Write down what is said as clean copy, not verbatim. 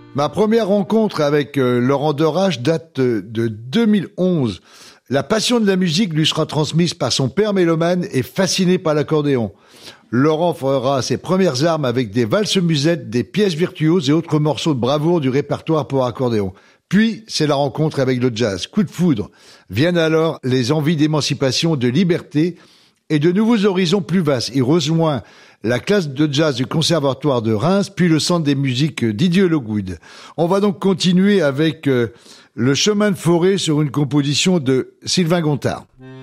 Ma première rencontre avec Laurent Derache date de 2011. La passion de la musique lui sera transmise par son père mélomane et fasciné par l'accordéon. Laurent fera ses premières armes avec des valses-musettes, des pièces virtuoses et autres morceaux de bravoure du répertoire pour accordéon. Puis, c'est la rencontre avec le jazz. Coup de foudre. Viennent alors les envies d'émancipation, de liberté et de nouveaux horizons plus vastes. Il rejoint la classe de jazz du Conservatoire de Reims, puis le centre des musiques Didier Lockwood. On va donc continuer avec le chemin de forêt sur une composition de Sylvain Gontard.